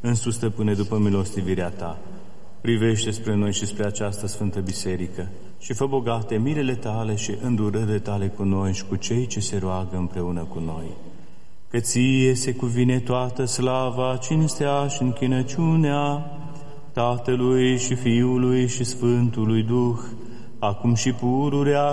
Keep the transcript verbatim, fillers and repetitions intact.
însuși, Stăpâne, după milostivirea Ta, privește spre noi și spre această Sfântă Biserică și fă bogate mirele Tale și îndurările Tale cu noi și cu cei ce se roagă împreună cu noi. Că Ție se cuvine toată slava, cinstea și închinăciunea Tatălui și Fiului și Sfântului Duh, acum și pururea